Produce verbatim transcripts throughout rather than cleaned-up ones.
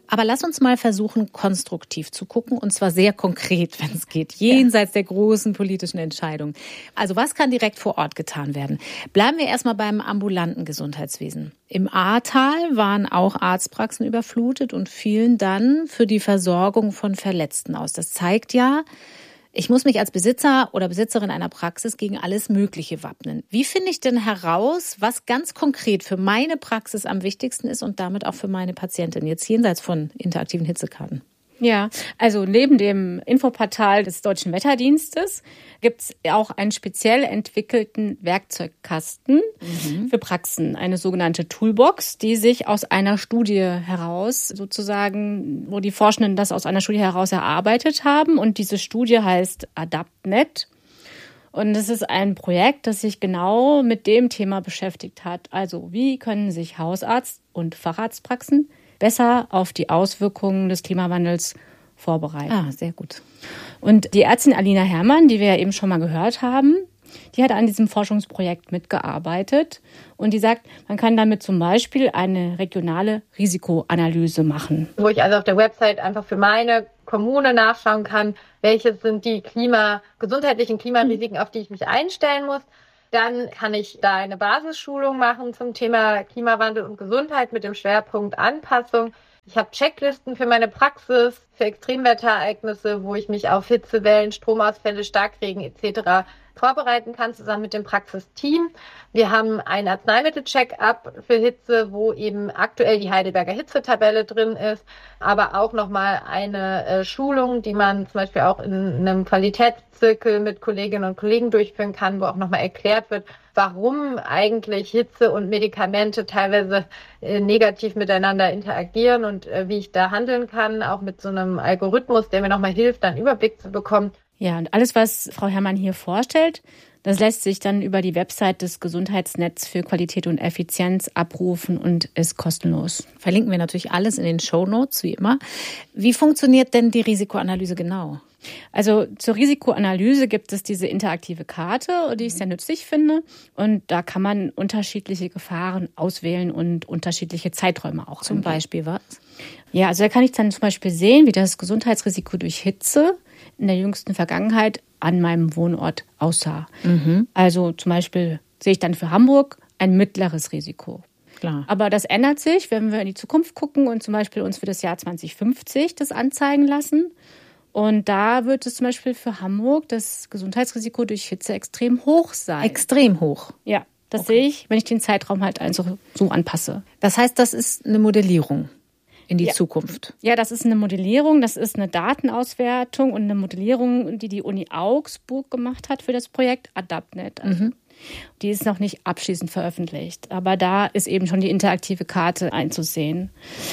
Aber lass uns mal versuchen, konstruktiv zu gucken, und zwar sehr konkret, wenn es geht, jenseits ja. der großen politischen Entscheidungen. Also was kann direkt vor Ort getan werden? Bleiben wir erstmal beim ambulanten Gesundheitswesen. Im Ahrtal waren auch Arztpraxen überflutet und fielen dann für die Versorgung von Verletzten aus. Das zeigt ja, ich muss mich als Besitzer oder Besitzerin einer Praxis gegen alles Mögliche wappnen. Wie finde ich denn heraus, was ganz konkret für meine Praxis am wichtigsten ist und damit auch für meine Patientin, jetzt jenseits von interaktiven Hitzekarten? Ja, also neben dem Infoportal des Deutschen Wetterdienstes gibt es auch einen speziell entwickelten Werkzeugkasten mhm. für Praxen, eine sogenannte Toolbox, die sich aus einer Studie heraus sozusagen, wo die Forschenden das aus einer Studie heraus erarbeitet haben. Und diese Studie heißt AdaptNet. Und es ist ein Projekt, das sich genau mit dem Thema beschäftigt hat. Also wie können sich Hausarzt- und Facharztpraxen besser auf die Auswirkungen des Klimawandels vorbereiten. Ah, sehr gut. Und die Ärztin Alina Herrmann, die wir ja eben schon mal gehört haben, die hat an diesem Forschungsprojekt mitgearbeitet. Und die sagt, man kann damit zum Beispiel eine regionale Risikoanalyse machen. Wo ich also auf der Website einfach für meine Kommune nachschauen kann, welche sind die Klima, gesundheitlichen Klimarisiken, auf die ich mich einstellen muss. Dann kann ich da eine Basisschulung machen zum Thema Klimawandel und Gesundheit mit dem Schwerpunkt Anpassung. Ich habe Checklisten für meine Praxis, für Extremwetterereignisse, wo ich mich auf Hitzewellen, Stromausfälle, Starkregen et cetera vorbereiten kann, zusammen mit dem Praxisteam. Wir haben ein Arzneimittel-Check-up für Hitze, wo eben aktuell die Heidelberger Hitzetabelle drin ist, aber auch nochmal eine äh, Schulung, die man zum Beispiel auch in einem Qualitätszirkel mit Kolleginnen und Kollegen durchführen kann, wo auch nochmal erklärt wird, warum eigentlich Hitze und Medikamente teilweise äh, negativ miteinander interagieren und äh, wie ich da handeln kann, auch mit so einem Algorithmus, der mir nochmal hilft, einen Überblick zu bekommen. Ja, und alles, was Frau Herrmann hier vorstellt, das lässt sich dann über die Website des Gesundheitsnetz für Qualität und Effizienz abrufen und ist kostenlos. Verlinken wir natürlich alles in den Shownotes, wie immer. Wie funktioniert denn die Risikoanalyse genau? Also zur Risikoanalyse gibt es diese interaktive Karte, die ich sehr nützlich finde. Und da kann man unterschiedliche Gefahren auswählen und unterschiedliche Zeiträume auch. Zum angehen. Beispiel was? Ja, also da kann ich dann zum Beispiel sehen, wie das Gesundheitsrisiko durch Hitze in der jüngsten Vergangenheit an meinem Wohnort aussah. Mhm. Also zum Beispiel sehe ich dann für Hamburg ein mittleres Risiko. Klar. Aber das ändert sich, wenn wir in die Zukunft gucken und zum Beispiel uns für das Jahr zwanzig fünfzig das anzeigen lassen. Und da wird es zum Beispiel für Hamburg das Gesundheitsrisiko durch Hitze extrem hoch sein. Extrem hoch? Ja, das okay. sehe ich, wenn ich den Zeitraum halt so, so anpasse. Das heißt, das ist eine Modellierung in die ja. Zukunft? Ja, das ist eine Modellierung, das ist eine Datenauswertung und eine Modellierung, die die Uni Augsburg gemacht hat für das Projekt AdaptNet. Also mhm. Die ist noch nicht abschließend veröffentlicht, aber da ist eben schon die interaktive Karte einzusehen.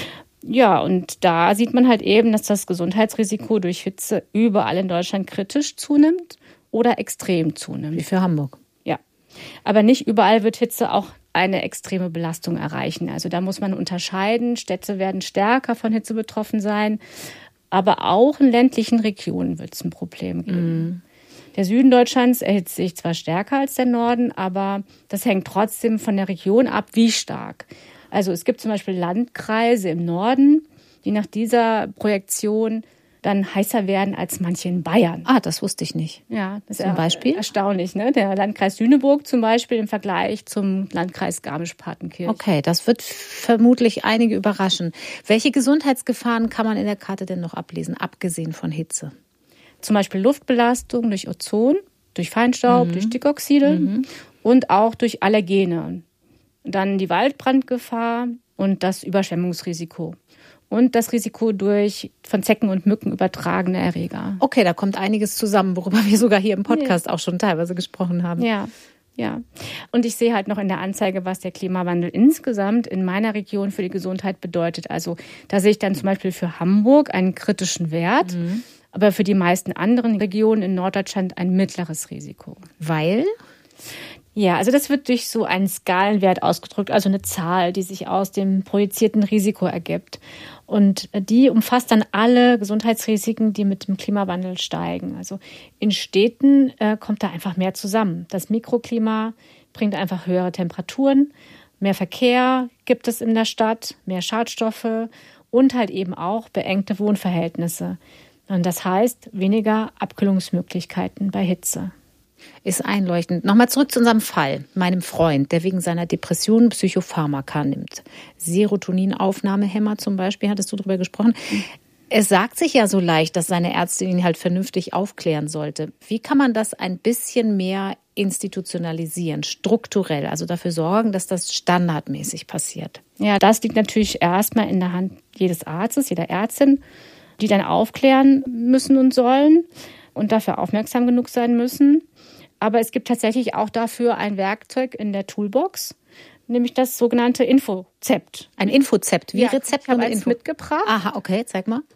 Ja, und da sieht man halt eben, dass das Gesundheitsrisiko durch Hitze überall in Deutschland kritisch zunimmt oder extrem zunimmt. Wie für Hamburg. Ja, aber nicht überall wird Hitze auch eine extreme Belastung erreichen. Also da muss man unterscheiden. Städte werden stärker von Hitze betroffen sein, aber auch in ländlichen Regionen wird es ein Problem geben. Mm. Der Süden Deutschlands erhitzt sich zwar stärker als der Norden, aber das hängt trotzdem von der Region ab, wie stark. Also es gibt zum Beispiel Landkreise im Norden, die nach dieser Projektion dann heißer werden als manche in Bayern. Ah, das wusste ich nicht. Ja, das ist ein Beispiel erstaunlich, ne? Der Landkreis Lüneburg zum Beispiel im Vergleich zum Landkreis Garmisch-Partenkirchen. Okay, das wird vermutlich einige überraschen. Welche Gesundheitsgefahren kann man in der Karte denn noch ablesen, abgesehen von Hitze? Zum Beispiel Luftbelastung durch Ozon, durch Feinstaub, mhm. durch Stickoxide mhm. und auch durch Allergene. Dann die Waldbrandgefahr und das Überschwemmungsrisiko. Und das Risiko durch von Zecken und Mücken übertragene Erreger. Okay, da kommt einiges zusammen, worüber wir sogar hier im Podcast ja. auch schon teilweise gesprochen haben. Ja, ja. Und ich sehe halt noch in der Anzeige, was der Klimawandel insgesamt in meiner Region für die Gesundheit bedeutet. Also da sehe ich dann zum Beispiel für Hamburg einen kritischen Wert, mhm. aber für die meisten anderen Regionen in Norddeutschland ein mittleres Risiko. Weil? Ja, also das wird durch so einen Skalenwert ausgedrückt, also eine Zahl, die sich aus dem projizierten Risiko ergibt. Und die umfasst dann alle Gesundheitsrisiken, die mit dem Klimawandel steigen. Also in Städten äh, kommt da einfach mehr zusammen. Das Mikroklima bringt einfach höhere Temperaturen, mehr Verkehr gibt es in der Stadt, mehr Schadstoffe und halt eben auch beengte Wohnverhältnisse. Und das heißt weniger Abkühlungsmöglichkeiten bei Hitze. Ist einleuchtend. Nochmal zurück zu unserem Fall. Meinem Freund, der wegen seiner Depression Psychopharmaka nimmt. Serotoninaufnahmehemmer zum Beispiel, hattest du darüber gesprochen. Es sagt sich ja so leicht, dass seine Ärztin ihn halt vernünftig aufklären sollte. Wie kann man das ein bisschen mehr institutionalisieren, strukturell, also dafür sorgen, dass das standardmäßig passiert? Ja, das liegt natürlich erstmal in der Hand jedes Arztes, jeder Ärztin, die dann aufklären müssen und sollen und dafür aufmerksam genug sein müssen. Aber es gibt tatsächlich auch dafür ein Werkzeug in der Toolbox, nämlich das sogenannte Infozept. Ein Infozept, wie ja, Rezept ich habe oder eins Info? mitgebracht. Aha, okay, zeig mal.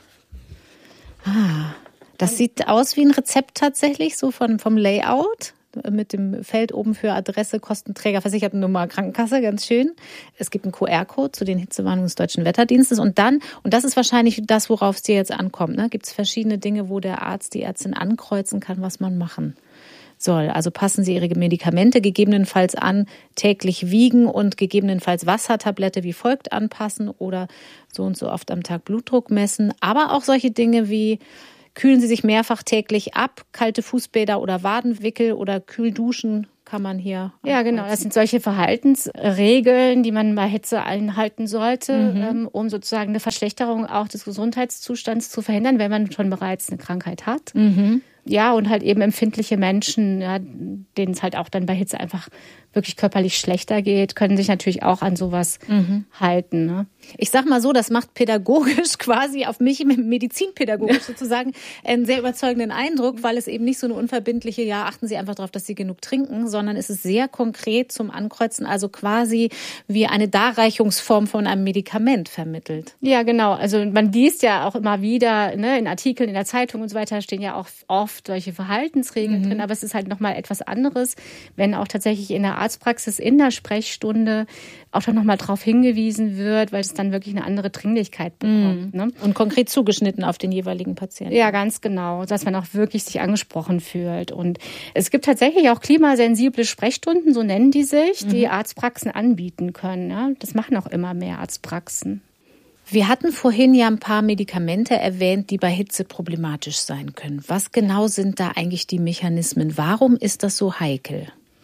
Ah, das sieht aus wie ein Rezept tatsächlich, so von, vom Layout. Mit dem Feld oben für Adresse, Kostenträger, Versichertennummer, Krankenkasse, ganz schön. Es gibt einen Q R-Code zu den Hitzewarnungen des Deutschen Wetterdienstes. Und dann, und das ist wahrscheinlich das, worauf es dir jetzt ankommt, ne? Gibt es verschiedene Dinge, wo der Arzt, die Ärztin ankreuzen kann, was man machen soll. Also passen Sie Ihre Medikamente gegebenenfalls an, täglich wiegen und gegebenenfalls Wassertablette wie folgt anpassen oder so und so oft am Tag Blutdruck messen. Aber auch solche Dinge wie: Kühlen Sie sich mehrfach täglich ab, kalte Fußbäder oder Wadenwickel oder Kühlduschen kann man hier. Ja, genau. Das sind solche Verhaltensregeln, die man bei Hitze einhalten sollte, mhm. um sozusagen eine Verschlechterung auch des Gesundheitszustands zu verhindern, wenn man schon bereits eine Krankheit hat. Mhm. Ja, und halt eben empfindliche Menschen, ja, denen es halt auch dann bei Hitze einfach wirklich körperlich schlechter geht, können sich natürlich auch an sowas mhm. halten. Ne? Ich sag mal so, das macht pädagogisch quasi auf mich, medizinpädagogisch sozusagen, einen sehr überzeugenden Eindruck, weil es eben nicht so eine unverbindliche, ja, achten Sie einfach darauf, dass Sie genug trinken, sondern es ist sehr konkret zum Ankreuzen, also quasi wie eine Darreichungsform von einem Medikament vermittelt. Ja, genau. Also man liest ja auch immer wieder, ne, in Artikeln, in der Zeitung und so weiter stehen ja auch oft solche Verhaltensregeln mhm. drin, aber es ist halt nochmal etwas anderes, wenn auch tatsächlich in der Arztpraxis in der Sprechstunde auch dann nochmal drauf hingewiesen wird, weil es dann wirklich eine andere Dringlichkeit bekommt. Mm. Ne? Und konkret zugeschnitten auf den jeweiligen Patienten. Ja, ganz genau, dass man auch wirklich sich angesprochen fühlt. Und es gibt tatsächlich auch klimasensible Sprechstunden, so nennen die sich, die mhm. Arztpraxen anbieten können. Ja? Das machen auch immer mehr Arztpraxen. Wir hatten vorhin ja ein paar Medikamente erwähnt, die bei Hitze problematisch sein können. Was genau sind da eigentlich die Mechanismen? Warum ist das so heikel?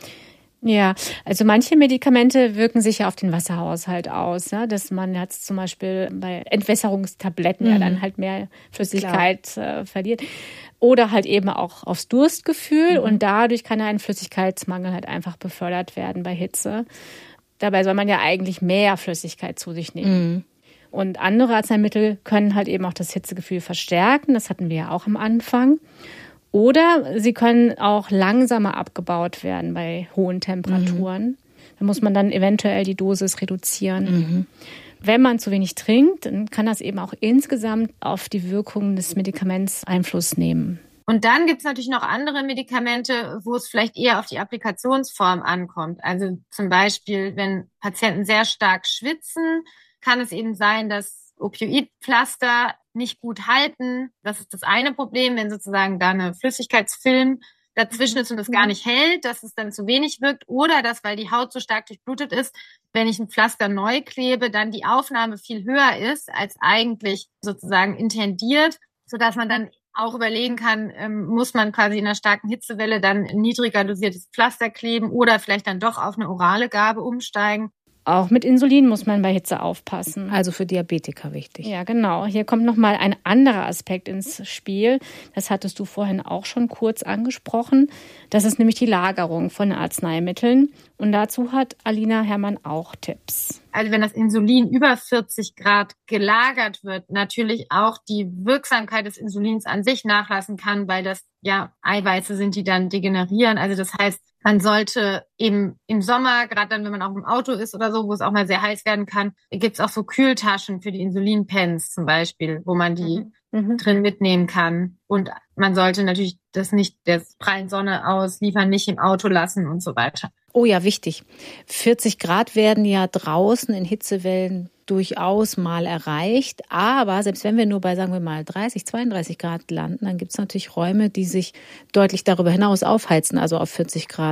Ja, also manche Medikamente wirken sich ja auf den Wasserhaushalt aus, ja, dass man jetzt zum Beispiel bei Entwässerungstabletten mhm. ja dann halt mehr Flüssigkeit äh, verliert. Oder halt eben auch aufs Durstgefühl mhm. und dadurch kann ein Flüssigkeitsmangel halt einfach befördert werden bei Hitze. Dabei soll man ja eigentlich mehr Flüssigkeit zu sich nehmen. Mhm. Und andere Arzneimittel können halt eben auch das Hitzegefühl verstärken. Das hatten wir ja auch am Anfang. Oder sie können auch langsamer abgebaut werden bei hohen Temperaturen. Mhm. Da muss man dann eventuell die Dosis reduzieren. Mhm. Wenn man zu wenig trinkt, dann kann das eben auch insgesamt auf die Wirkung des Medikaments Einfluss nehmen. Und dann gibt es natürlich noch andere Medikamente, wo es vielleicht eher auf die Applikationsform ankommt. Also zum Beispiel, wenn Patienten sehr stark schwitzen, kann es eben sein, dass Opioidpflaster nicht gut halten. Das ist das eine Problem, wenn sozusagen da eine Flüssigkeitsfilm dazwischen ist und es gar nicht hält, dass es dann zu wenig wirkt. Oder dass, weil die Haut so stark durchblutet ist, wenn ich ein Pflaster neu klebe, dann die Aufnahme viel höher ist als eigentlich sozusagen intendiert, sodass man dann auch überlegen kann, ähm, muss man quasi in einer starken Hitzewelle dann niedriger dosiertes Pflaster kleben oder vielleicht dann doch auf eine orale Gabe umsteigen. Auch mit Insulin muss man bei Hitze aufpassen. Also für Diabetiker wichtig. Ja, genau. Hier kommt nochmal ein anderer Aspekt ins Spiel. Das hattest du vorhin auch schon kurz angesprochen. Das ist nämlich die Lagerung von Arzneimitteln. Und dazu hat Alina Herrmann auch Tipps. Also wenn das Insulin über vierzig Grad gelagert wird, natürlich auch die Wirksamkeit des Insulins an sich nachlassen kann, weil das ja Eiweiße sind, die dann degenerieren. Also das heißt, man sollte eben im Sommer, gerade dann, wenn man auch im Auto ist oder so, wo es auch mal sehr heiß werden kann, gibt es auch so Kühltaschen für die Insulinpens zum Beispiel, wo man die mhm. drin mitnehmen kann. Und man sollte natürlich das nicht der prallen Sonne ausliefern, nicht im Auto lassen und so weiter. Oh ja, wichtig. vierzig Grad werden ja draußen in Hitzewellen durchaus mal erreicht. Aber selbst wenn wir nur bei, sagen wir mal, dreißig, zweiunddreißig Grad landen, dann gibt es natürlich Räume, die sich deutlich darüber hinaus aufheizen, also auf vierzig Grad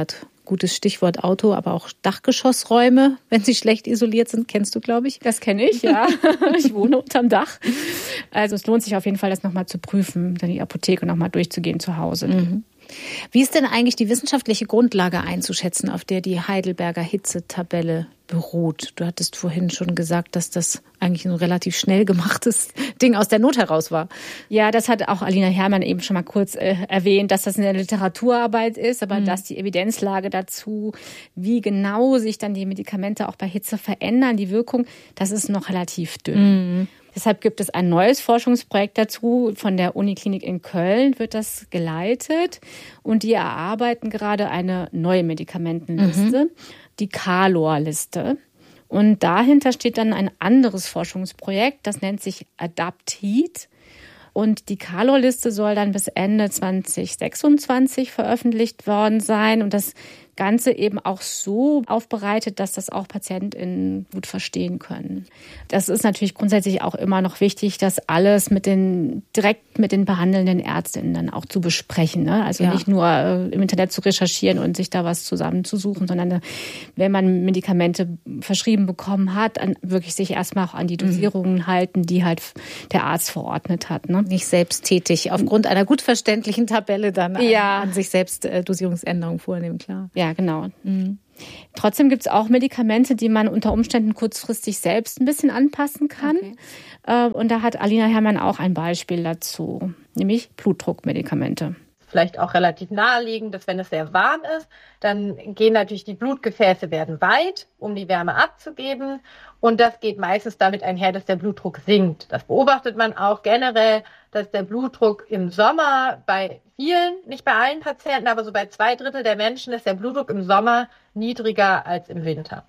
Gutes Stichwort Auto, aber auch Dachgeschossräume, wenn sie schlecht isoliert sind, kennst du, glaube ich. Das kenne ich, ja. Ich wohne unterm Dach. Also es lohnt sich auf jeden Fall, das nochmal zu prüfen, dann die Apotheke nochmal durchzugehen zu Hause. Mhm. Wie ist denn eigentlich die wissenschaftliche Grundlage einzuschätzen, auf der die Heidelberger Hitzetabelle beruht? Du hattest vorhin schon gesagt, dass das eigentlich ein relativ schnell gemachtes Ding aus der Not heraus war. Ja, das hat auch Alina Herrmann eben schon mal kurz äh, erwähnt, dass das eine Literaturarbeit ist, aber mhm. dass die Evidenzlage dazu, wie genau sich dann die Medikamente auch bei Hitze verändern, die Wirkung, das ist noch relativ dünn. Mhm. Deshalb gibt es ein neues Forschungsprojekt dazu. Von der Uniklinik in Köln wird das geleitet. Und die erarbeiten gerade eine neue Medikamentenliste, mhm. die Calor-Liste. Und dahinter steht dann ein anderes Forschungsprojekt, das nennt sich ADAPT-Heat. Und die Calor-Liste soll dann bis Ende zwanzig sechsundzwanzig veröffentlicht worden sein. Und das Ganze eben auch so aufbereitet, dass das auch PatientInnen gut verstehen können. Das ist natürlich grundsätzlich auch immer noch wichtig, das alles mit den, direkt mit den behandelnden Ärztinnen dann auch zu besprechen. Ne? Also ja. nicht nur äh, im Internet zu recherchieren und sich da was zusammenzusuchen, sondern äh, wenn man Medikamente verschrieben bekommen hat, dann wirklich sich erstmal auch an die Dosierungen mhm. halten, die halt der Arzt verordnet hat. Ne? Nicht selbsttätig, aufgrund einer gut verständlichen Tabelle dann ja. an, an sich selbst äh, Dosierungsänderungen vornehmen, klar. Ja, genau. Mhm. Trotzdem gibt es auch Medikamente, die man unter Umständen kurzfristig selbst ein bisschen anpassen kann. Okay. Und da hat Alina Herrmann auch ein Beispiel dazu, nämlich Blutdruckmedikamente. Vielleicht auch relativ naheliegend, dass wenn es sehr warm ist, dann gehen natürlich die Blutgefäße werden weit, um die Wärme abzugeben. Und das geht meistens damit einher, dass der Blutdruck sinkt. Das beobachtet man auch generell, dass der Blutdruck im Sommer bei vielen, nicht bei allen Patienten, aber so bei zwei Drittel der Menschen ist der Blutdruck im Sommer niedriger als im Winter.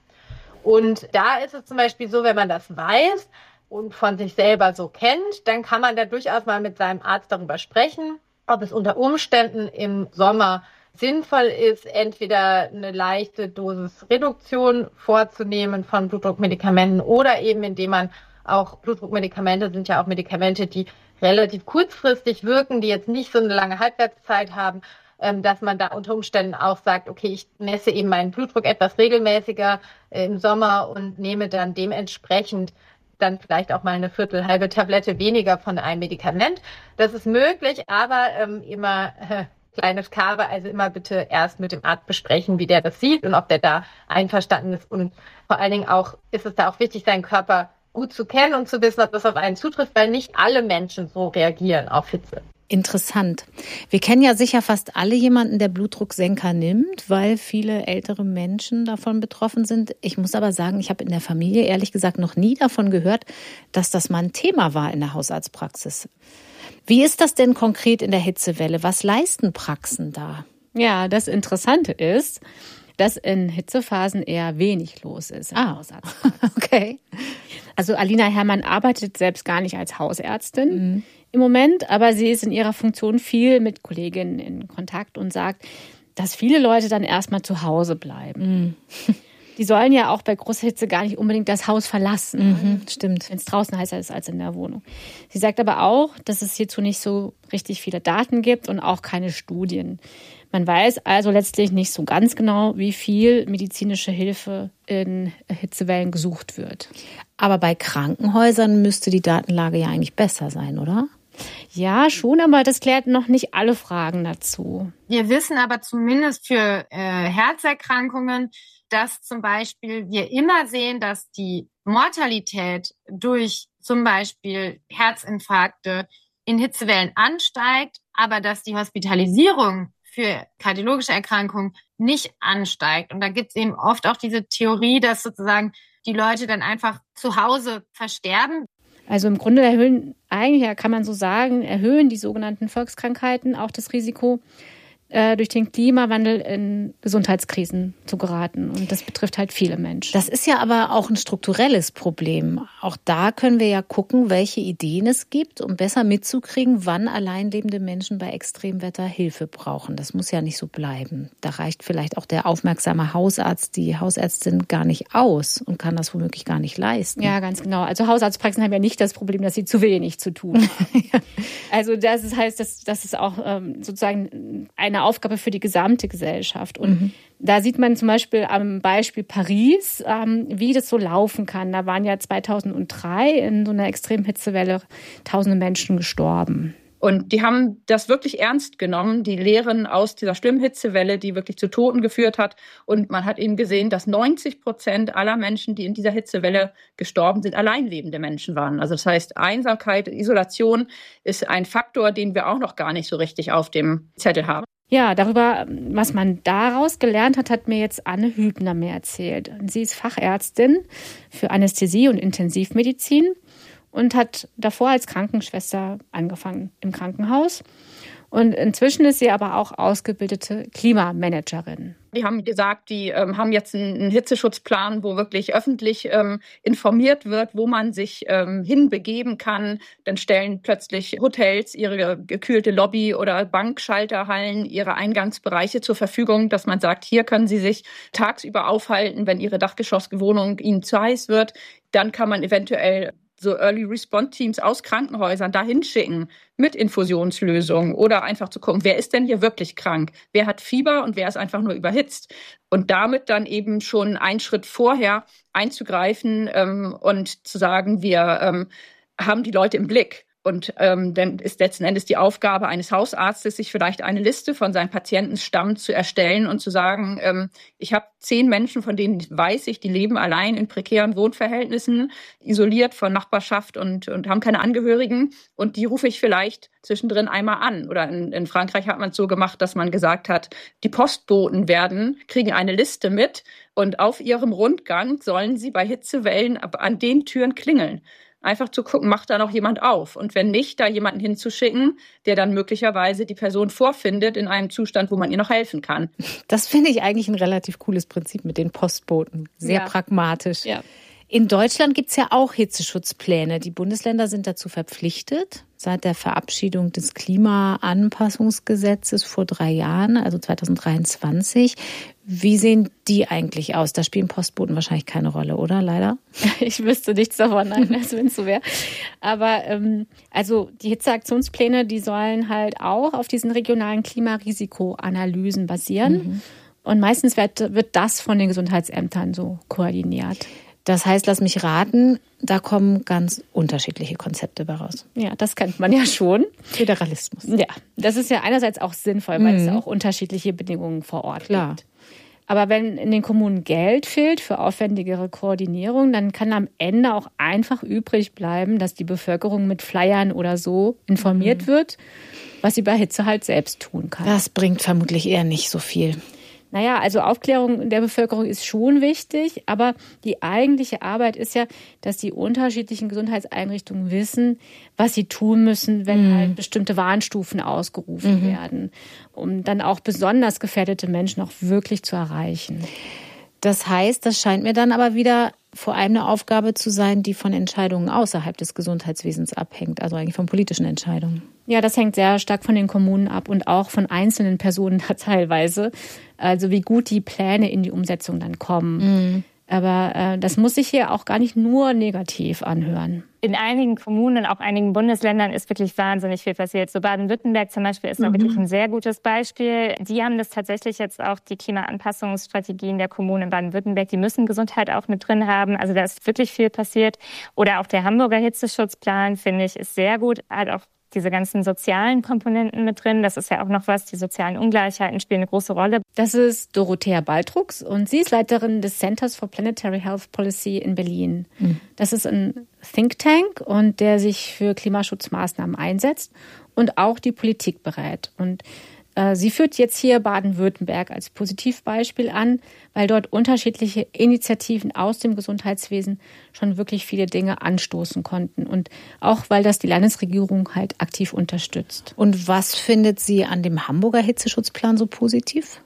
Und da ist es zum Beispiel so, wenn man das weiß und von sich selber so kennt, dann kann man da durchaus mal mit seinem Arzt darüber sprechen, ob es unter Umständen im Sommer sinnvoll ist, entweder eine leichte Dosisreduktion vorzunehmen von Blutdruckmedikamenten oder eben indem man auch, Blutdruckmedikamente sind ja auch Medikamente, die relativ kurzfristig wirken, die jetzt nicht so eine lange Halbwertszeit haben, dass man da unter Umständen auch sagt, okay, ich messe eben meinen Blutdruck etwas regelmäßiger im Sommer und nehme dann dementsprechend dann vielleicht auch mal eine Viertel, halbe Tablette weniger von einem Medikament. Das ist möglich, aber ähm, immer äh, kleines Kabe, also immer bitte erst mit dem Arzt besprechen, wie der das sieht und ob der da einverstanden ist. Und vor allen Dingen auch ist es da auch wichtig, seinen Körper gut zu kennen und zu wissen, ob das auf einen zutrifft, weil nicht alle Menschen so reagieren auf Hitze. Interessant. Wir kennen ja sicher fast alle jemanden, der Blutdrucksenker nimmt, weil viele ältere Menschen davon betroffen sind. Ich muss aber sagen, ich habe in der Familie ehrlich gesagt noch nie davon gehört, dass das mal ein Thema war in der Hausarztpraxis. Wie ist das denn konkret in der Hitzewelle? Was leisten Praxen da? Ja, das Interessante ist, dass in Hitzephasen eher wenig los ist in ah. der Hausarztpraxis. Okay. Also Alina Herrmann arbeitet selbst gar nicht als Hausärztin mhm. im Moment, aber sie ist in ihrer Funktion viel mit Kolleginnen in Kontakt und sagt, dass viele Leute dann erstmal zu Hause bleiben. Mhm. Die sollen ja auch bei großer Hitze gar nicht unbedingt das Haus verlassen. Mhm, stimmt. Wenn es draußen heißer ist als in der Wohnung. Sie sagt aber auch, dass es hierzu nicht so richtig viele Daten gibt und auch keine Studien. Man weiß also letztlich nicht so ganz genau, wie viel medizinische Hilfe in Hitzewellen gesucht wird. Aber bei Krankenhäusern müsste die Datenlage ja eigentlich besser sein, oder? Ja, schon, aber das klärt noch nicht alle Fragen dazu. Wir wissen aber zumindest für äh, Herzerkrankungen, dass zum Beispiel wir immer sehen, dass die Mortalität durch zum Beispiel Herzinfarkte in Hitzewellen ansteigt, aber dass die Hospitalisierung für kardiologische Erkrankungen nicht ansteigt. Und da gibt es eben oft auch diese Theorie, dass sozusagen die Leute dann einfach zu Hause versterben. Also im Grunde erhöhen, eigentlich kann man so sagen, erhöhen die sogenannten Volkskrankheiten auch das Risiko, durch den Klimawandel in Gesundheitskrisen zu geraten. Und das betrifft halt viele Menschen. Das ist ja aber auch ein strukturelles Problem. Auch da können wir ja gucken, welche Ideen es gibt, um besser mitzukriegen, wann alleinlebende Menschen bei Extremwetter Hilfe brauchen. Das muss ja nicht so bleiben. Da reicht vielleicht auch der aufmerksame Hausarzt, die Hausärztin gar nicht aus und kann das womöglich gar nicht leisten. Ja, ganz genau. Also Hausarztpraxen haben ja nicht das Problem, dass sie zu wenig zu tun haben. Ja. Also das heißt, dass, dass es auch ähm, sozusagen eine eine Aufgabe für die gesamte Gesellschaft. Und mhm. da sieht man zum Beispiel am Beispiel Paris, ähm, wie das so laufen kann. Da waren ja zweitausenddrei in so einer extremen Hitzewelle tausende Menschen gestorben. Und die haben das wirklich ernst genommen, die Lehren aus dieser schlimmen Hitzewelle, die wirklich zu Toten geführt hat. Und man hat eben gesehen, dass neunzig Prozent aller Menschen, die in dieser Hitzewelle gestorben sind, alleinlebende Menschen waren. Also das heißt, Einsamkeit, Isolation ist ein Faktor, den wir auch noch gar nicht so richtig auf dem Zettel haben. Ja, darüber, was man daraus gelernt hat, hat mir jetzt Anne Hübner mehr erzählt. Sie ist Fachärztin für Anästhesie und Intensivmedizin und hat davor als Krankenschwester angefangen im Krankenhaus. Und inzwischen ist sie aber auch ausgebildete Klimamanagerin. Die haben gesagt, die ähm, haben jetzt einen, einen Hitzeschutzplan, wo wirklich öffentlich ähm, informiert wird, wo man sich ähm, hinbegeben kann. Dann stellen plötzlich Hotels ihre gekühlte Lobby oder Bankschalterhallen, ihre Eingangsbereiche zur Verfügung, dass man sagt, hier können Sie sich tagsüber aufhalten, wenn Ihre Dachgeschosswohnung Ihnen zu heiß wird. Dann kann man eventuell so Early Response Teams aus Krankenhäusern dahin schicken mit Infusionslösungen oder einfach zu gucken, wer ist denn hier wirklich krank? Wer hat Fieber und wer ist einfach nur überhitzt? Und damit dann eben schon einen Schritt vorher einzugreifen ähm, und zu sagen, wir ähm, haben die Leute im Blick. Und ähm, dann ist letzten Endes die Aufgabe eines Hausarztes, sich vielleicht eine Liste von seinem Patientenstamm zu erstellen und zu sagen, ähm, ich habe zehn Menschen, von denen weiß ich, die leben allein in prekären Wohnverhältnissen, isoliert von Nachbarschaft und, und haben keine Angehörigen. Und die rufe ich vielleicht zwischendrin einmal an. Oder in, in Frankreich hat man es so gemacht, dass man gesagt hat, die Postboten werden, kriegen eine Liste mit und auf ihrem Rundgang sollen sie bei Hitzewellen an den Türen klingeln. Einfach zu gucken, macht da noch jemand auf? Und wenn nicht, da jemanden hinzuschicken, der dann möglicherweise die Person vorfindet in einem Zustand, wo man ihr noch helfen kann. Das finde ich eigentlich ein relativ cooles Prinzip mit den Postboten. Sehr ja. pragmatisch. Ja. In Deutschland gibt es ja auch Hitzeschutzpläne. Die Bundesländer sind dazu verpflichtet. Seit der Verabschiedung des Klimaanpassungsgesetzes vor drei Jahren, also zweitausenddreiundzwanzig. Wie sehen die eigentlich aus? Da spielen Postboten wahrscheinlich keine Rolle, oder? Leider? Ich wüsste nichts davon, nein, als wenn es so wäre. Aber ähm, also die Hitzeaktionspläne, die sollen halt auch auf diesen regionalen Klimarisikoanalysen basieren. Mhm. Und meistens wird, wird das von den Gesundheitsämtern so koordiniert. Das heißt, lass mich raten, da kommen ganz unterschiedliche Konzepte bei raus. Ja, das kennt man ja schon. Föderalismus. Ja, das ist ja einerseits auch sinnvoll, weil mhm. es auch unterschiedliche Bedingungen vor Ort Klar. gibt. Aber wenn in den Kommunen Geld fehlt für aufwendigere Koordinierung, dann kann am Ende auch einfach übrig bleiben, dass die Bevölkerung mit Flyern oder so informiert mhm. wird, was sie bei Hitze halt selbst tun kann. Das bringt vermutlich eher nicht so viel. Naja, also Aufklärung der Bevölkerung ist schon wichtig, aber die eigentliche Arbeit ist ja, dass die unterschiedlichen Gesundheitseinrichtungen wissen, was sie tun müssen, wenn mhm. halt bestimmte Warnstufen ausgerufen mhm. werden, um dann auch besonders gefährdete Menschen auch wirklich zu erreichen. Das heißt, das scheint mir dann aber wieder vor allem eine Aufgabe zu sein, die von Entscheidungen außerhalb des Gesundheitswesens abhängt, also eigentlich von politischen Entscheidungen. Ja, das hängt sehr stark von den Kommunen ab und auch von einzelnen Personen da teilweise. Also wie gut die Pläne in die Umsetzung dann kommen. Mhm. Aber äh, das muss sich hier auch gar nicht nur negativ anhören. In einigen Kommunen und auch einigen Bundesländern ist wirklich wahnsinnig viel passiert. So Baden-Württemberg zum Beispiel ist da mhm. wirklich ein sehr gutes Beispiel. Die haben das tatsächlich jetzt auch, die Klimaanpassungsstrategien der Kommunen in Baden-Württemberg, die müssen Gesundheit auch mit drin haben. Also da ist wirklich viel passiert. Oder auch der Hamburger Hitzeschutzplan, finde ich, ist sehr gut. Hat auch diese ganzen sozialen Komponenten mit drin. Das ist ja auch noch was. Die sozialen Ungleichheiten spielen eine große Rolle. Das ist Dorothea Baltrux und sie ist Leiterin des Centers for Planetary Health Policy in Berlin. Mhm. Das ist ein Think Tank und der sich für Klimaschutzmaßnahmen einsetzt und auch die Politik berät. Und äh, sie führt jetzt hier Baden-Württemberg als Positivbeispiel an, weil dort unterschiedliche Initiativen aus dem Gesundheitswesen schon wirklich viele Dinge anstoßen konnten. Und auch, weil das die Landesregierung halt aktiv unterstützt. Und was findet sie an dem Hamburger Hitzeschutzplan so positiv?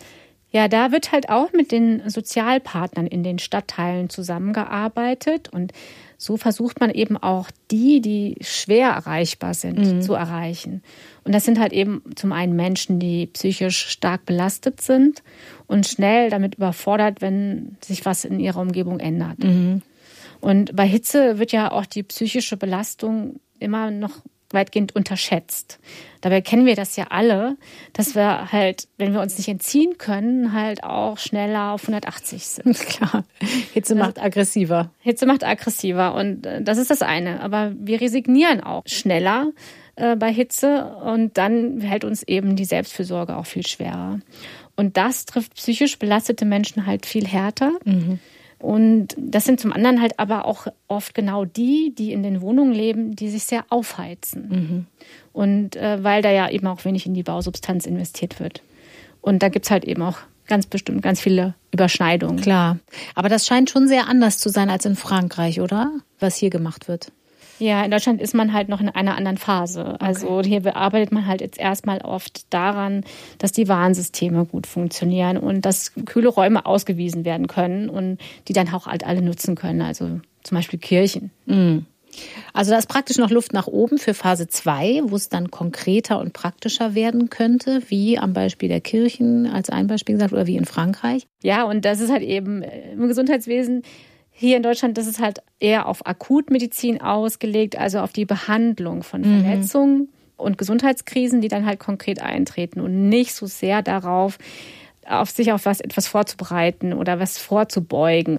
Ja, da wird halt auch mit den Sozialpartnern in den Stadtteilen zusammengearbeitet. Und so versucht man eben auch die, die schwer erreichbar sind, mhm. zu erreichen. Und das sind halt eben zum einen Menschen, die psychisch stark belastet sind und schnell damit überfordert, wenn sich was in ihrer Umgebung ändert. Mhm. Und bei Hitze wird ja auch die psychische Belastung immer noch weitgehend unterschätzt. Dabei kennen wir das ja alle, dass wir halt, wenn wir uns nicht entziehen können, halt auch schneller auf hundertachtzig sind. Klar, Hitze macht aggressiver. Hitze macht aggressiver und das ist das eine. Aber wir resignieren auch schneller äh, bei Hitze und dann hält uns eben die Selbstfürsorge auch viel schwerer. Und das trifft psychisch belastete Menschen halt viel härter. Mhm. Und das sind zum anderen halt aber auch oft genau die, die in den Wohnungen leben, die sich sehr aufheizen. Mhm. Und äh, weil da ja eben auch wenig in die Bausubstanz investiert wird. Und da gibt's halt eben auch ganz bestimmt ganz viele Überschneidungen. Klar, aber das scheint schon sehr anders zu sein als in Frankreich, oder? Was hier gemacht wird. Ja, in Deutschland ist man halt noch in einer anderen Phase. Also okay. Hier arbeitet man halt jetzt erstmal oft daran, dass die Warnsysteme gut funktionieren und dass kühle Räume ausgewiesen werden können und die dann auch halt alle nutzen können. Also zum Beispiel Kirchen. Mhm. Also da ist praktisch noch Luft nach oben für Phase zwei, wo es dann konkreter und praktischer werden könnte, wie am Beispiel der Kirchen als ein Beispiel gesagt oder wie in Frankreich. Ja, und das ist halt eben im Gesundheitswesen hier in Deutschland, das ist halt eher auf Akutmedizin ausgelegt, also auf die Behandlung von Verletzungen mhm. und Gesundheitskrisen, die dann halt konkret eintreten und nicht so sehr darauf, auf sich auf was etwas vorzubereiten oder was vorzubeugen.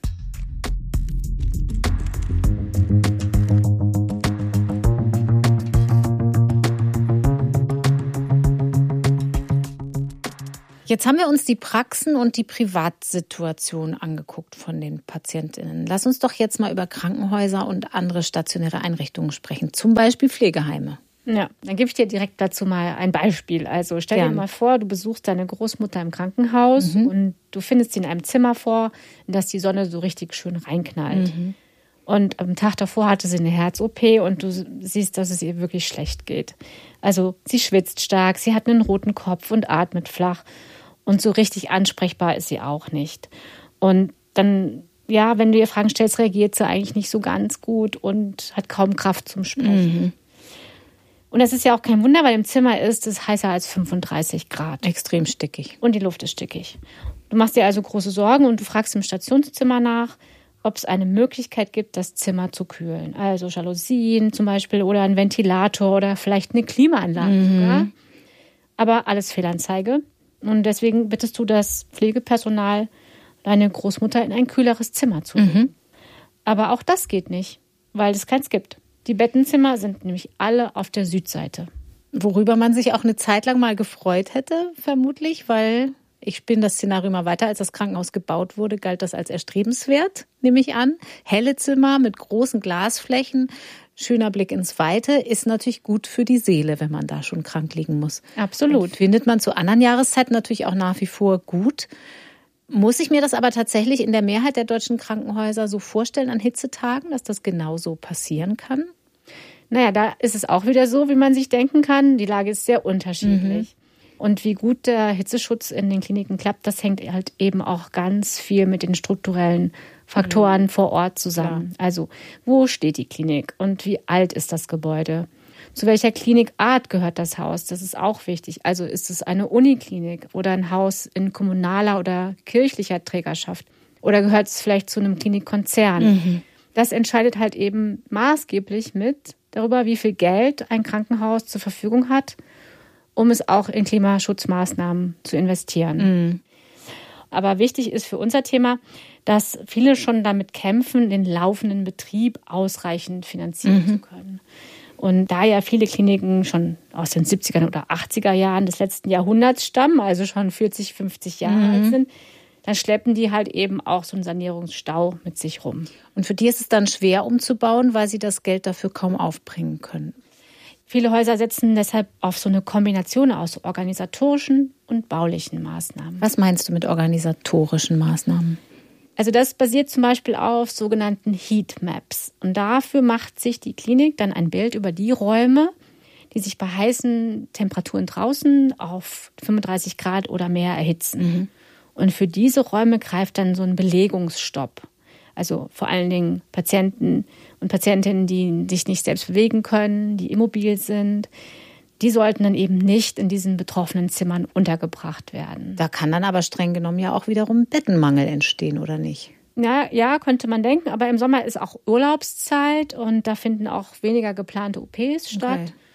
Jetzt haben wir uns die Praxen und die Privatsituation angeguckt von den PatientInnen. Lass uns doch jetzt mal über Krankenhäuser und andere stationäre Einrichtungen sprechen, zum Beispiel Pflegeheime. Ja, dann gebe ich dir direkt dazu mal ein Beispiel. Also stell Gerne. dir mal vor, du besuchst deine Großmutter im Krankenhaus mhm. und du findest sie in einem Zimmer vor, in das die Sonne so richtig schön reinknallt. Mhm. Und am Tag davor hatte sie eine Herz-O P und du siehst, dass es ihr wirklich schlecht geht. Also sie schwitzt stark, sie hat einen roten Kopf und atmet flach. Und so richtig ansprechbar ist sie auch nicht. Und dann, ja, wenn du ihr Fragen stellst, reagiert sie eigentlich nicht so ganz gut und hat kaum Kraft zum Sprechen. Mhm. Und das ist ja auch kein Wunder, weil im Zimmer ist es heißer als fünfunddreißig Grad. Extrem stickig. Und die Luft ist stickig. Du machst dir also große Sorgen und du fragst im Stationszimmer nach, ob es eine Möglichkeit gibt, das Zimmer zu kühlen. Also Jalousien zum Beispiel oder ein Ventilator oder vielleicht eine Klimaanlage mhm. sogar. Aber alles Fehlanzeige. Und deswegen bittest du das Pflegepersonal, deine Großmutter in ein kühleres Zimmer zu nehmen. Mhm. Aber auch das geht nicht, weil es keins gibt. Die Bettenzimmer sind nämlich alle auf der Südseite. Worüber man sich auch eine Zeit lang mal gefreut hätte, vermutlich, weil ich spinne das Szenario mal weiter. Als das Krankenhaus gebaut wurde, galt das als erstrebenswert, nehme ich an. Helle Zimmer mit großen Glasflächen, schöner Blick ins Weite, ist natürlich gut für die Seele, wenn man da schon krank liegen muss. Absolut. Und findet man zu anderen Jahreszeiten natürlich auch nach wie vor gut. Muss ich mir das aber tatsächlich in der Mehrheit der deutschen Krankenhäuser so vorstellen an Hitzetagen, dass das genauso passieren kann? Naja, da ist es auch wieder so, wie man sich denken kann. Die Lage ist sehr unterschiedlich. Mhm. Und wie gut der Hitzeschutz in den Kliniken klappt, das hängt halt eben auch ganz viel mit den strukturellen Faktoren mhm. vor Ort zusammen. Ja. Also, wo steht die Klinik und wie alt ist das Gebäude? Zu welcher Klinikart gehört das Haus? Das ist auch wichtig. Also ist es eine Uniklinik oder ein Haus in kommunaler oder kirchlicher Trägerschaft? Oder gehört es vielleicht zu einem Klinikkonzern? Mhm. Das entscheidet halt eben maßgeblich mit darüber, wie viel Geld ein Krankenhaus zur Verfügung hat, um es auch in Klimaschutzmaßnahmen zu investieren. Mhm. Aber wichtig ist für unser Thema, dass viele schon damit kämpfen, den laufenden Betrieb ausreichend finanzieren mhm. zu können. Und da ja viele Kliniken schon aus den siebziger oder achtziger Jahren des letzten Jahrhunderts stammen, also schon vierzig, fünfzig Jahre mhm. alt sind, dann schleppen die halt eben auch so einen Sanierungsstau mit sich rum. Und für die ist es dann schwer umzubauen, weil sie das Geld dafür kaum aufbringen können. Viele Häuser setzen deshalb auf so eine Kombination aus organisatorischen und baulichen Maßnahmen. Was meinst du mit organisatorischen Maßnahmen? Also das basiert zum Beispiel auf sogenannten Heatmaps. Und dafür macht sich die Klinik dann ein Bild über die Räume, die sich bei heißen Temperaturen draußen auf fünfunddreißig Grad oder mehr erhitzen. Mhm. Und für diese Räume greift dann so ein Belegungsstopp. Also vor allen Dingen Patienten und Patientinnen, die sich nicht selbst bewegen können, die immobil sind, die sollten dann eben nicht in diesen betroffenen Zimmern untergebracht werden. Da kann dann aber streng genommen ja auch wiederum Bettenmangel entstehen, oder nicht? Ja, ja, könnte man denken. Aber im Sommer ist auch Urlaubszeit und da finden auch weniger geplante O Ps statt. Okay.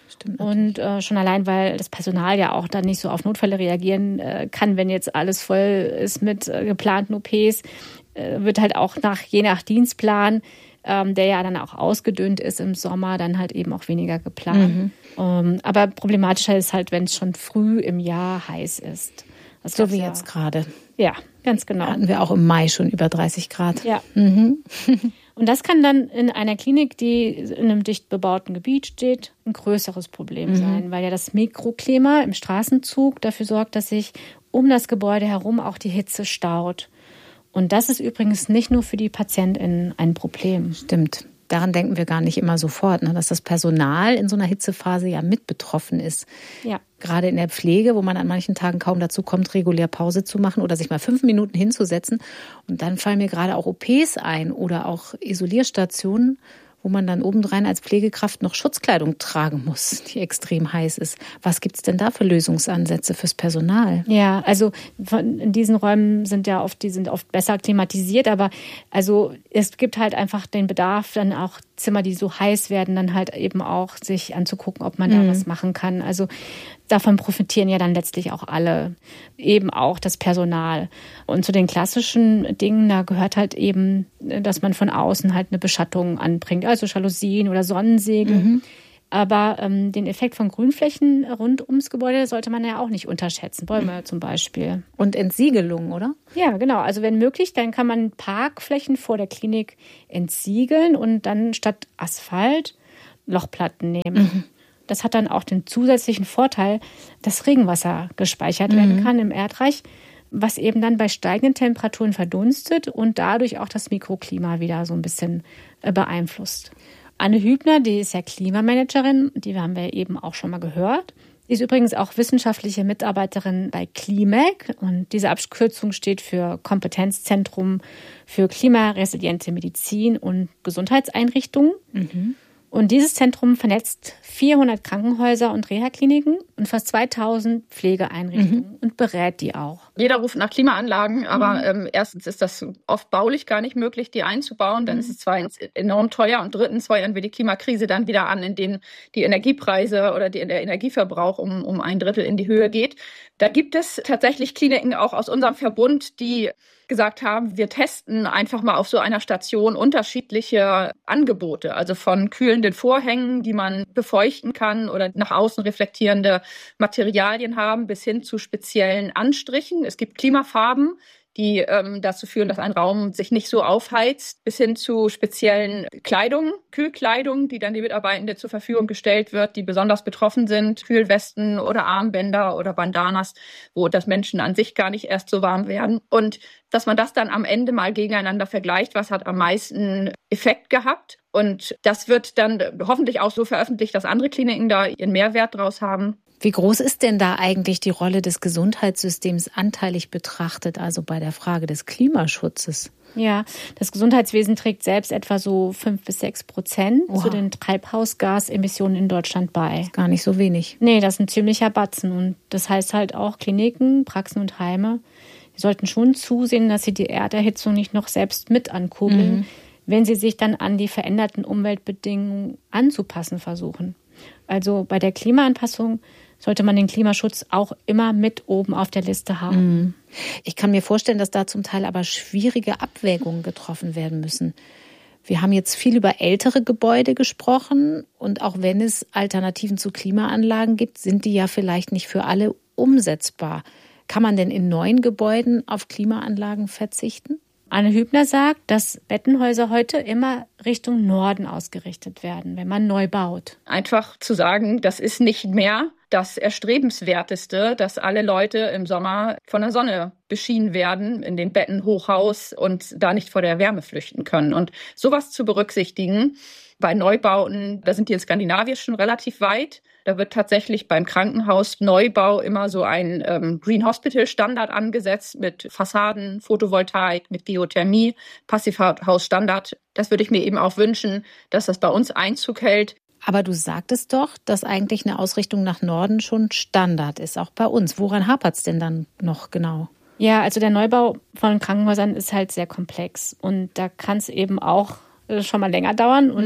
Stimmt. Und äh, schon allein, weil das Personal ja auch dann nicht so auf Notfälle reagieren äh, kann, wenn jetzt alles voll ist mit äh, geplanten O Ps, äh, wird halt auch nach je nach Dienstplan, ähm, der ja dann auch ausgedünnt ist im Sommer, dann halt eben auch weniger geplant. Mhm. Ähm, aber problematischer ist halt, wenn es schon früh im Jahr heiß ist. Das so wie ja, jetzt gerade. Ja, ganz genau. Hatten wir auch im Mai schon über dreißig Grad. Ja. Mhm. Und das kann dann in einer Klinik, die in einem dicht bebauten Gebiet steht, ein größeres Problem mhm. sein, weil ja das Mikroklima im Straßenzug dafür sorgt, dass sich um das Gebäude herum auch die Hitze staut. Und das ist übrigens nicht nur für die PatientInnen ein Problem. Stimmt. Daran denken wir gar nicht immer sofort, ne, dass das Personal in so einer Hitzephase ja mit betroffen ist. Ja. Gerade in der Pflege, wo man an manchen Tagen kaum dazu kommt, regulär Pause zu machen oder sich mal fünf Minuten hinzusetzen. Und dann fallen mir gerade auch O Ps ein oder auch Isolierstationen, wo man dann obendrein als Pflegekraft noch Schutzkleidung tragen muss, die extrem heiß ist. Was gibt's denn da für Lösungsansätze fürs Personal? Ja, also in diesen Räumen sind ja oft, die sind oft besser klimatisiert, aber also es gibt halt einfach den Bedarf, dann auch Zimmer, die so heiß werden, dann halt eben auch sich anzugucken, ob man da mhm. was machen kann. Also davon profitieren ja dann letztlich auch alle, eben auch das Personal. Und zu den klassischen Dingen, da gehört halt eben, dass man von außen halt eine Beschattung anbringt, also Jalousien oder Sonnensegel. Mhm. Aber ähm, den Effekt von Grünflächen rund ums Gebäude sollte man ja auch nicht unterschätzen. Bäume zum Beispiel. Und Entsiegelung, oder? Ja, genau. Also wenn möglich, dann kann man Parkflächen vor der Klinik entsiegeln und dann statt Asphalt Lochplatten nehmen. Mhm. Das hat dann auch den zusätzlichen Vorteil, dass Regenwasser gespeichert mhm. werden kann im Erdreich, was eben dann bei steigenden Temperaturen verdunstet und dadurch auch das Mikroklima wieder so ein bisschen beeinflusst. Anne Hübner, die ist ja Klimamanagerin, die haben wir eben auch schon mal gehört. Die ist übrigens auch wissenschaftliche Mitarbeiterin bei KliMag und diese Abkürzung steht für Kompetenzzentrum für klimaresiliente Medizin und Gesundheitseinrichtungen. Mhm. Und dieses Zentrum vernetzt vierhundert Krankenhäuser und Reha-Kliniken und fast zweitausend Pflegeeinrichtungen mhm. und berät die auch. Jeder ruft nach Klimaanlagen, aber mhm. ähm, erstens ist das oft baulich gar nicht möglich, die einzubauen. Dann mhm. ist es zweitens enorm teuer und drittens feuern wir die Klimakrise dann wieder an, indem die Energiepreise oder die, der Energieverbrauch um, um ein Drittel in die Höhe geht. Da gibt es tatsächlich Kliniken auch aus unserem Verbund, die gesagt haben, wir testen einfach mal auf so einer Station unterschiedliche Angebote, also von kühlenden Vorhängen, die man befeuchten kann oder nach außen reflektierende Materialien haben, bis hin zu speziellen Anstrichen. Es gibt Klimafarben, die ähm, dazu führen, dass ein Raum sich nicht so aufheizt, bis hin zu speziellen Kleidung, Kühlkleidung, die dann die Mitarbeitende zur Verfügung gestellt wird, die besonders betroffen sind, Kühlwesten oder Armbänder oder Bandanas, wo das Menschen an sich gar nicht erst so warm werden. Und dass man das dann am Ende mal gegeneinander vergleicht, was hat am meisten Effekt gehabt. Und das wird dann hoffentlich auch so veröffentlicht, dass andere Kliniken da ihren Mehrwert draus haben. Wie groß ist denn da eigentlich die Rolle des Gesundheitssystems anteilig betrachtet, also bei der Frage des Klimaschutzes? Ja, das Gesundheitswesen trägt selbst etwa so fünf bis sechs Prozent Oha. zu den Treibhausgasemissionen in Deutschland bei. Das ist gar nicht so wenig. Nee, das ist ein ziemlicher Batzen. Und das heißt halt auch Kliniken, Praxen und Heime, die sollten schon zusehen, dass sie die Erderhitzung nicht noch selbst mit ankurbeln, mhm. wenn sie sich dann an die veränderten Umweltbedingungen anzupassen versuchen. Also bei der Klimaanpassung sollte man den Klimaschutz auch immer mit oben auf der Liste haben. Ich kann mir vorstellen, dass da zum Teil aber schwierige Abwägungen getroffen werden müssen. Wir haben jetzt viel über ältere Gebäude gesprochen und auch wenn es Alternativen zu Klimaanlagen gibt, sind die ja vielleicht nicht für alle umsetzbar. Kann man denn in neuen Gebäuden auf Klimaanlagen verzichten? Anne Hübner sagt, dass Bettenhäuser heute immer Richtung Norden ausgerichtet werden, wenn man neu baut. Einfach zu sagen, das ist nicht mehr das Erstrebenswerteste, dass alle Leute im Sommer von der Sonne beschienen werden in den Betten Hochhaus und da nicht vor der Wärme flüchten können. Und sowas zu berücksichtigen bei Neubauten, da sind die in Skandinavien schon relativ weit. Da wird tatsächlich beim Krankenhausneubau immer so ein ähm, Green Hospital Standard angesetzt mit Fassaden, Photovoltaik, mit Geothermie, Passivhausstandard. Das würde ich mir eben auch wünschen, dass das bei uns Einzug hält. Aber du sagtest doch, dass eigentlich eine Ausrichtung nach Norden schon Standard ist, auch bei uns. Woran hapert es denn dann noch genau? Ja, also der Neubau von Krankenhäusern ist halt sehr komplex und da kann es eben auch schon mal länger dauern und mhm.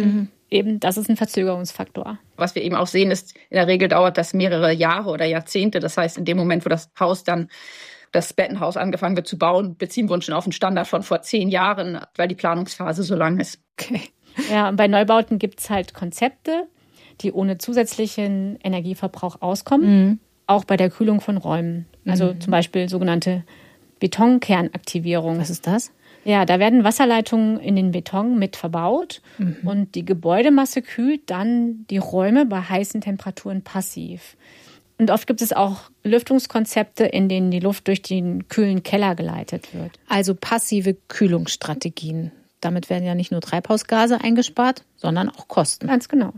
eben, das ist ein Verzögerungsfaktor. Was wir eben auch sehen, ist, in der Regel dauert das mehrere Jahre oder Jahrzehnte. Das heißt, in dem Moment, wo das Haus dann, das Bettenhaus angefangen wird zu bauen, beziehen wir uns schon auf einen Standard von vor zehn Jahren, weil die Planungsphase so lang ist. Okay. Ja, und bei Neubauten gibt es halt Konzepte, die ohne zusätzlichen Energieverbrauch auskommen, mhm. auch bei der Kühlung von Räumen. Also mhm. zum Beispiel sogenannte Betonkernaktivierung. Was ist das? Ja, da werden Wasserleitungen in den Beton mit verbaut mhm. und die Gebäudemasse kühlt dann die Räume bei heißen Temperaturen passiv. Und oft gibt es auch Lüftungskonzepte, in denen die Luft durch den kühlen Keller geleitet wird. Also passive Kühlungsstrategien. Damit werden ja nicht nur Treibhausgase eingespart, sondern auch Kosten. Ganz genau.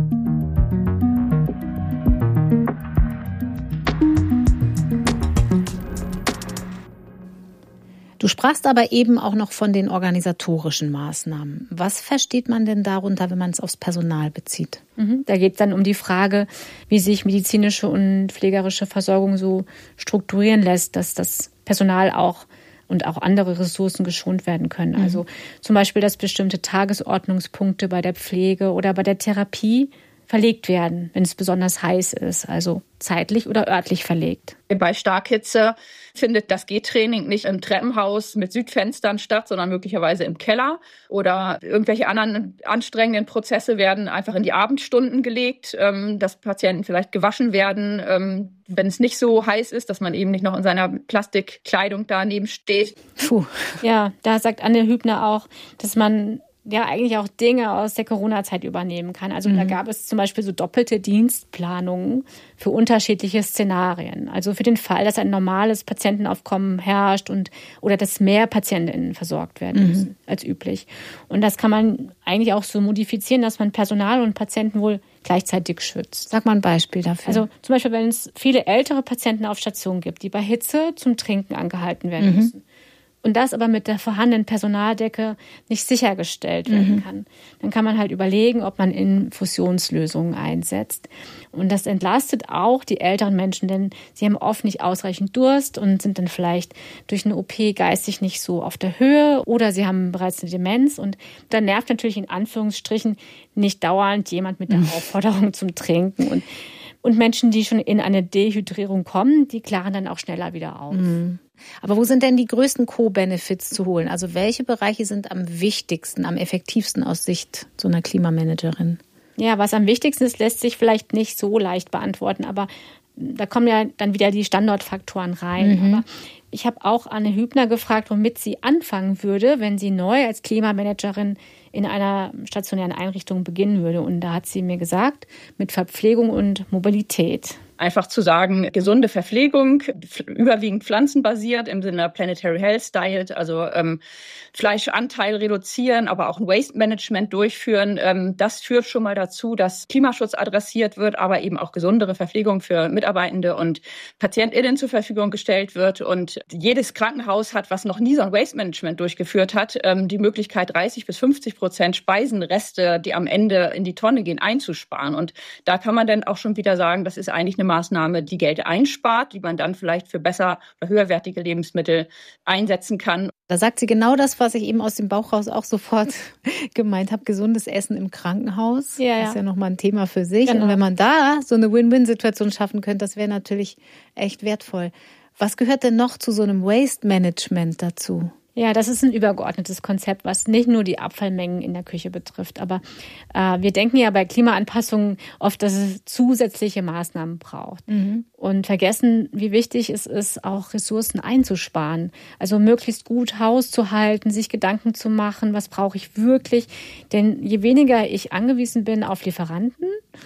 Du sprachst aber eben auch noch von den organisatorischen Maßnahmen. Was versteht man denn darunter, wenn man es aufs Personal bezieht? Mhm. Da geht es dann um die Frage, wie sich medizinische und pflegerische Versorgung so strukturieren lässt, dass das Personal auch und auch andere Ressourcen geschont werden können. Mhm. Also zum Beispiel, dass bestimmte Tagesordnungspunkte bei der Pflege oder bei der Therapie verlegt werden, wenn es besonders heiß ist, also zeitlich oder örtlich verlegt. Bei Starkhitze findet das Gehtraining nicht im Treppenhaus mit Südfenstern statt, sondern möglicherweise im Keller. Oder irgendwelche anderen anstrengenden Prozesse werden einfach in die Abendstunden gelegt, dass Patienten vielleicht gewaschen werden, wenn es nicht so heiß ist, dass man eben nicht noch in seiner Plastikkleidung daneben steht. Puh. Ja, da sagt Anne Hübner auch, dass man ja eigentlich auch Dinge aus der Corona-Zeit übernehmen kann. Also mhm. da gab es zum Beispiel so doppelte Dienstplanungen für unterschiedliche Szenarien. Also für den Fall, dass ein normales Patientenaufkommen herrscht und oder dass mehr PatientInnen versorgt werden müssen mhm. als üblich. Und das kann man eigentlich auch so modifizieren, dass man Personal und Patienten wohl gleichzeitig schützt. Sag mal ein Beispiel dafür. Also zum Beispiel, wenn es viele ältere Patienten auf Station gibt, die bei Hitze zum Trinken angehalten werden mhm. müssen. Und das aber mit der vorhandenen Personaldecke nicht sichergestellt werden mhm. kann. Dann kann man halt überlegen, ob man Infusionslösungen einsetzt. Und das entlastet auch die älteren Menschen, denn sie haben oft nicht ausreichend Durst und sind dann vielleicht durch eine O P geistig nicht so auf der Höhe oder sie haben bereits eine Demenz. Und dann nervt natürlich in Anführungsstrichen nicht dauernd jemand mit der mhm. Aufforderung zum Trinken. Und, und Menschen, die schon in eine Dehydrierung kommen, die klaren dann auch schneller wieder auf. Mhm. Aber wo sind denn die größten Co-Benefits zu holen? Also welche Bereiche sind am wichtigsten, am effektivsten aus Sicht so einer Klimamanagerin? Ja, was am wichtigsten ist, lässt sich vielleicht nicht so leicht beantworten, aber da kommen ja dann wieder die Standortfaktoren rein. Mhm. Aber ich habe auch Anne Hübner gefragt, womit sie anfangen würde, wenn sie neu als Klimamanagerin in einer stationären Einrichtung beginnen würde. Und da hat sie mir gesagt, mit Verpflegung und Mobilität. Einfach zu sagen, gesunde Verpflegung, überwiegend pflanzenbasiert im Sinne Planetary Health Diet, also ähm, Fleischanteil reduzieren, aber auch ein Waste Management durchführen. Ähm, das führt schon mal dazu, dass Klimaschutz adressiert wird, aber eben auch gesundere Verpflegung für Mitarbeitende und PatientInnen zur Verfügung gestellt wird. Und jedes Krankenhaus hat, was noch nie so ein Waste Management durchgeführt hat, ähm, die Möglichkeit, dreißig bis fünfzig Prozent Speisenreste, die am Ende in die Tonne gehen, einzusparen. Und da kann man dann auch schon wieder sagen, das ist eigentlich eine Maßnahme, die Geld einspart, die man dann vielleicht für besser oder höherwertige Lebensmittel einsetzen kann. Da sagt sie genau das, was ich eben aus dem Bauch raus auch sofort gemeint habe, gesundes Essen im Krankenhaus. Ja, das ist ja nochmal ein Thema für sich. Genau. Und wenn man da so eine Win-Win-Situation schaffen könnte, das wäre natürlich echt wertvoll. Was gehört denn noch zu so einem Waste-Management dazu? Ja, das ist ein übergeordnetes Konzept, was nicht nur die Abfallmengen in der Küche betrifft. Aber äh, wir denken ja bei Klimaanpassungen oft, dass es zusätzliche Maßnahmen braucht. Mhm. Und vergessen, wie wichtig es ist, auch Ressourcen einzusparen. Also möglichst gut Haus zu halten, sich Gedanken zu machen, was brauche ich wirklich. Denn je weniger ich angewiesen bin auf Lieferanten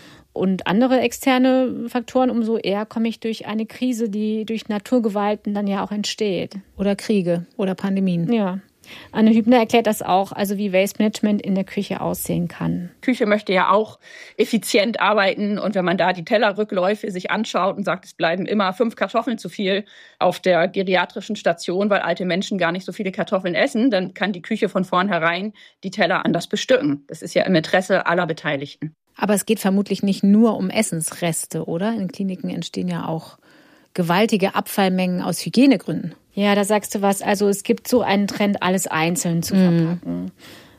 und andere externe Faktoren, umso eher komme ich durch eine Krise, die durch Naturgewalten dann ja auch entsteht. Oder Kriege oder Pandemien. Ja. Anne Hübner erklärt das auch, also wie Waste Management in der Küche aussehen kann. Küche möchte ja auch effizient arbeiten und wenn man da die Tellerrückläufe sich anschaut und sagt, es bleiben immer fünf Kartoffeln zu viel auf der geriatrischen Station, weil alte Menschen gar nicht so viele Kartoffeln essen, dann kann die Küche von vornherein die Teller anders bestücken. Das ist ja im Interesse aller Beteiligten. Aber es geht vermutlich nicht nur um Essensreste, oder? In Kliniken entstehen ja auch gewaltige Abfallmengen aus Hygienegründen. Ja, da sagst du was. Also es gibt so einen Trend, alles einzeln zu verpacken. Mm.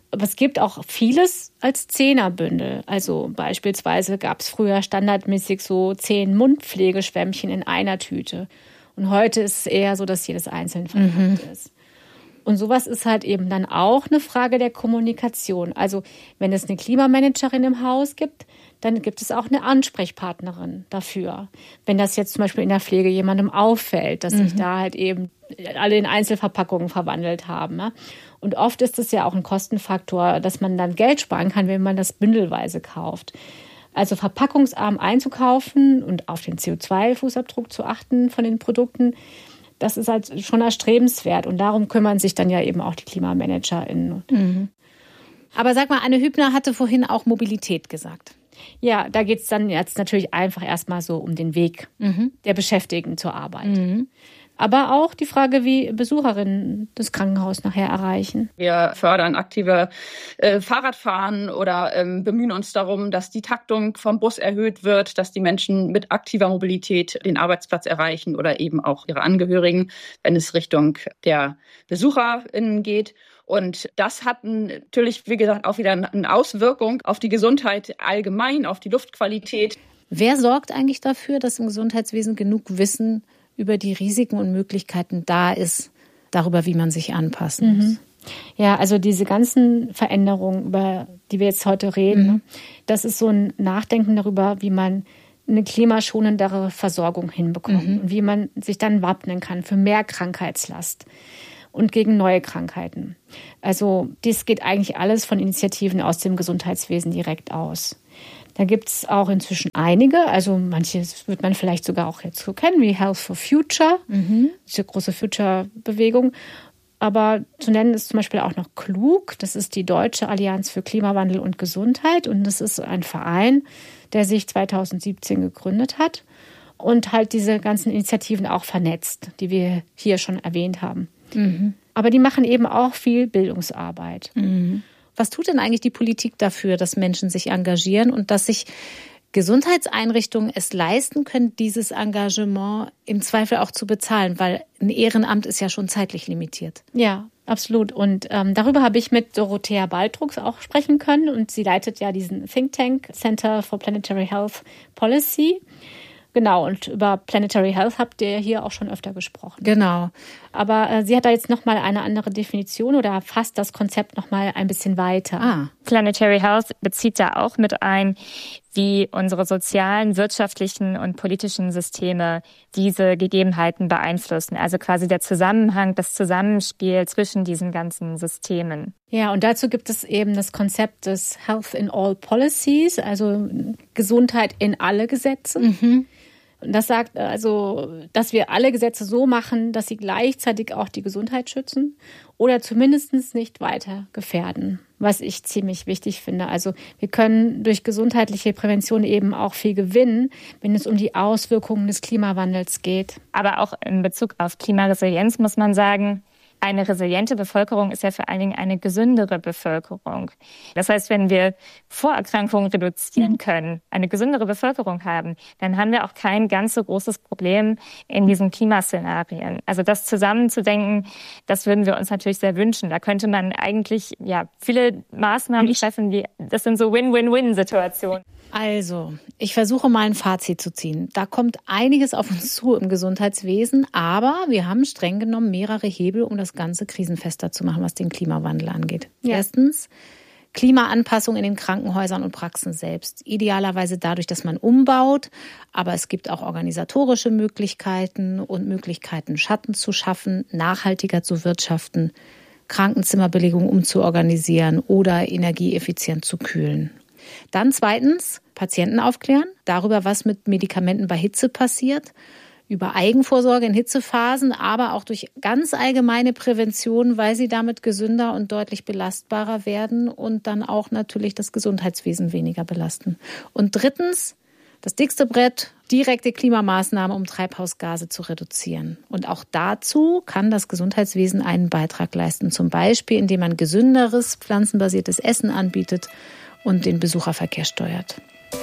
Aber es gibt auch vieles als Zehnerbündel. Also beispielsweise gab es früher standardmäßig so zehn Mundpflegeschwämmchen in einer Tüte. Und heute ist es eher so, dass jedes einzeln verpackt mhm. ist. Und sowas ist halt eben dann auch eine Frage der Kommunikation. Also wenn es eine Klimamanagerin im Haus gibt, dann gibt es auch eine Ansprechpartnerin dafür. Wenn das jetzt zum Beispiel in der Pflege jemandem auffällt, dass mhm. sich da halt eben alle in Einzelverpackungen verwandelt haben. Ne? Und oft ist es ja auch ein Kostenfaktor, dass man dann Geld sparen kann, wenn man das bündelweise kauft. Also verpackungsarm einzukaufen und auf den C O zwei Fußabdruck zu achten von den Produkten, das ist halt schon erstrebenswert. Und darum kümmern sich dann ja eben auch die KlimamanagerInnen. Mhm. Aber sag mal, Anne Hübner hatte vorhin auch Mobilität gesagt. Ja, da geht es dann jetzt natürlich einfach erstmal so um den Weg mhm. der Beschäftigten zur Arbeit. Mhm. Aber auch die Frage, wie Besucherinnen das Krankenhaus nachher erreichen. Wir fördern aktive äh, Fahrradfahren oder ähm, bemühen uns darum, dass die Taktung vom Bus erhöht wird, dass die Menschen mit aktiver Mobilität den Arbeitsplatz erreichen oder eben auch ihre Angehörigen, wenn es Richtung der BesucherInnen geht. Und das hat natürlich, wie gesagt, auch wieder eine Auswirkung auf die Gesundheit allgemein, auf die Luftqualität. Wer sorgt eigentlich dafür, dass im Gesundheitswesen genug Wissen über die Risiken und Möglichkeiten da ist, darüber, wie man sich anpassen muss? Mhm. Ja, also diese ganzen Veränderungen, über die wir jetzt heute reden, mhm. das ist so ein Nachdenken darüber, wie man eine klimaschonendere Versorgung hinbekommt mhm. und wie man sich dann wappnen kann für mehr Krankheitslast und gegen neue Krankheiten. Also das geht eigentlich alles von Initiativen aus dem Gesundheitswesen direkt aus. Da gibt es auch inzwischen einige, also manches wird man vielleicht sogar auch jetzt so kennen, wie Health for Future, mhm. diese große Future-Bewegung. Aber zu nennen ist zum Beispiel auch noch Klug, das ist die Deutsche Allianz für Klimawandel und Gesundheit und das ist ein Verein, der sich zweitausendsiebzehn gegründet hat und halt diese ganzen Initiativen auch vernetzt, die wir hier schon erwähnt haben. Mhm. Aber die machen eben auch viel Bildungsarbeit. Mhm. Was tut denn eigentlich die Politik dafür, dass Menschen sich engagieren und dass sich Gesundheitseinrichtungen es leisten können, dieses Engagement im Zweifel auch zu bezahlen? Weil ein Ehrenamt ist ja schon zeitlich limitiert. Ja, absolut. Und ähm, darüber habe ich mit Dorothea Baltrux auch sprechen können. Und sie leitet ja diesen Think Tank Center for Planetary Health Policy. Genau, und über Planetary Health habt ihr hier auch schon öfter gesprochen. Genau. Aber äh, sie hat da jetzt nochmal eine andere Definition oder fasst das Konzept nochmal ein bisschen weiter. Ah. Planetary Health bezieht da auch mit ein, wie unsere sozialen, wirtschaftlichen und politischen Systeme diese Gegebenheiten beeinflussen. Also quasi der Zusammenhang, das Zusammenspiel zwischen diesen ganzen Systemen. Ja, und dazu gibt es eben das Konzept des Health in All Policies, also Gesundheit in alle Gesetze. Mhm. Und das sagt also, dass wir alle Gesetze so machen, dass sie gleichzeitig auch die Gesundheit schützen oder zumindest nicht weiter gefährden, was ich ziemlich wichtig finde. Also wir können durch gesundheitliche Prävention eben auch viel gewinnen, wenn es um die Auswirkungen des Klimawandels geht. Aber auch in Bezug auf Klimaresilienz muss man sagen, eine resiliente Bevölkerung ist ja vor allen Dingen eine gesündere Bevölkerung. Das heißt, wenn wir Vorerkrankungen reduzieren können, eine gesündere Bevölkerung haben, dann haben wir auch kein ganz so großes Problem in diesen Klimaszenarien. Also das zusammenzudenken, das würden wir uns natürlich sehr wünschen. Da könnte man eigentlich ja viele Maßnahmen treffen, die das sind so Win-Win-Win-Situationen. Also, ich versuche mal ein Fazit zu ziehen. Da kommt einiges auf uns zu im Gesundheitswesen, aber wir haben streng genommen mehrere Hebel, um das Ganze krisenfester zu machen, was den Klimawandel angeht. Ja. Erstens, Klimaanpassung in den Krankenhäusern und Praxen selbst. Idealerweise dadurch, dass man umbaut, aber es gibt auch organisatorische Möglichkeiten und Möglichkeiten, Schatten zu schaffen, nachhaltiger zu wirtschaften, Krankenzimmerbelegung umzuorganisieren oder energieeffizient zu kühlen. Dann zweitens, Patienten aufklären darüber, was mit Medikamenten bei Hitze passiert, über Eigenvorsorge in Hitzephasen, aber auch durch ganz allgemeine Prävention, weil sie damit gesünder und deutlich belastbarer werden und dann auch natürlich das Gesundheitswesen weniger belasten. Und drittens, das dickste Brett, direkte Klimamaßnahmen, um Treibhausgase zu reduzieren. Und auch dazu kann das Gesundheitswesen einen Beitrag leisten, zum Beispiel indem man gesünderes, pflanzenbasiertes Essen anbietet und den Besucherverkehr steuert.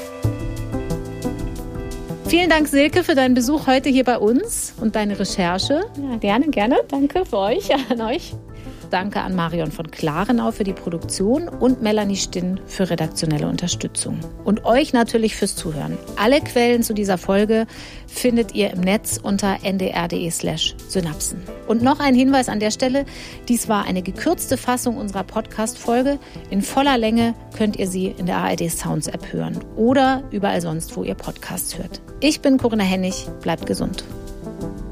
Vielen Dank, Silke, für deinen Besuch heute hier bei uns und deine Recherche. Ja, gerne, gerne. Danke für euch, an euch. Danke an Marion von Klarenau für die Produktion und Melanie Stinn für redaktionelle Unterstützung. Und euch natürlich fürs Zuhören. Alle Quellen zu dieser Folge findet ihr im Netz unter ndr.de slash synapsen. Und noch ein Hinweis an der Stelle. Dies war eine gekürzte Fassung unserer Podcast-Folge. In voller Länge könnt ihr sie in der A R D Sounds App hören oder überall sonst, wo ihr Podcasts hört. Ich bin Corinna Hennig. Bleibt gesund.